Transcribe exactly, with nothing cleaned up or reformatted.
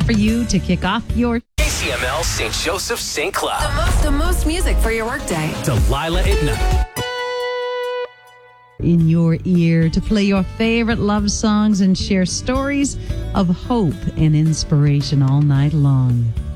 for you to kick off your A C M L Saint Joseph Saint Cloud. The most, the most music for your workday. Delilah at night. in your ear to play your favorite love songs and share stories of hope and inspiration all night long.